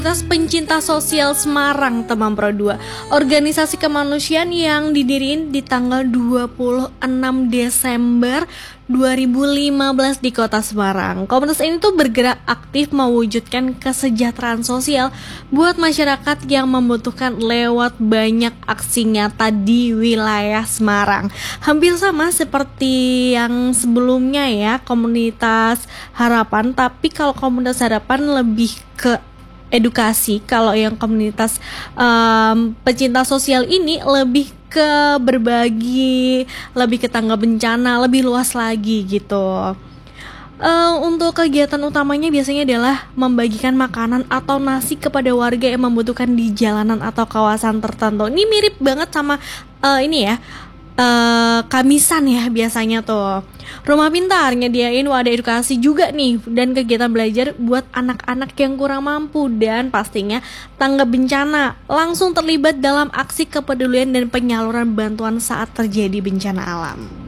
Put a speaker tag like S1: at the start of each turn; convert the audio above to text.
S1: Komunitas Pencinta Sosial Semarang Temam Pro 2, organisasi kemanusiaan yang didirikan di tanggal 26 Desember 2015 di kota Semarang. Komunitas ini tuh bergerak aktif mewujudkan kesejahteraan sosial buat masyarakat yang membutuhkan lewat banyak aksi nyata di wilayah Semarang. Hampir sama seperti yang sebelumnya ya, komunitas harapan, tapi kalau komunitas harapan lebih ke edukasi, kalau yang komunitas pencinta sosial ini lebih ke berbagi, lebih ke tangga bencana, lebih luas lagi gitu. Untuk kegiatan utamanya biasanya adalah membagikan makanan atau nasi kepada warga yang membutuhkan di jalanan atau kawasan tertentu. Ini mirip banget sama ini ya, Kamisan ya biasanya tuh. Rumah Pintar nyediain wadah edukasi juga nih dan kegiatan belajar buat anak-anak yang kurang mampu, dan pastinya tangga bencana langsung terlibat dalam aksi kepedulian dan penyaluran bantuan saat terjadi bencana alam.